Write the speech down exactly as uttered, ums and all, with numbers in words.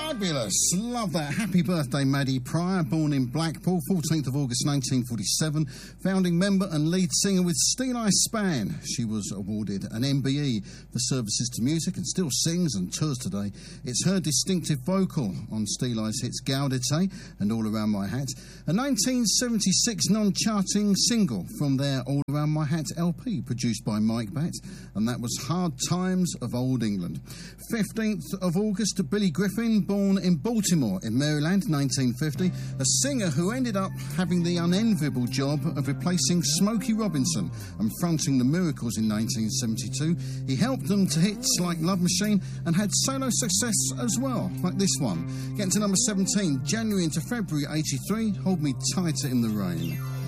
Fabulous. Love that. Happy birthday, Maddie Pryor, born in Blackpool, fourteenth of August nineteen forty-seven, founding member and lead singer with Steeleye Span. She was awarded an M B E for services to music and still sings and tours today. It's her distinctive vocal on Steeleye's hits Gaudete and All Around My Hat, a nineteen seventy-six non-charting single from their All Around My Hat L P produced by Mike Batt, and that was Hard Times of Old England. fifteenth of August, Billy Griffin, born in Baltimore in Maryland, nineteen fifty, a singer who ended up having the unenviable job of replacing Smokey Robinson and fronting the Miracles in nineteen seventy-two. He helped them to hits like Love Machine and had solo success as well, like this one. Getting to number seventeen, January into February eighty-three, Hold Me Tighter in the Rain.